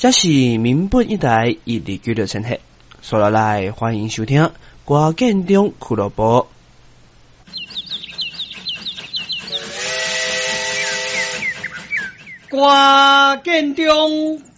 这是民本一台129千赫，所落来欢迎收听歌建中俱乐部。 歌建中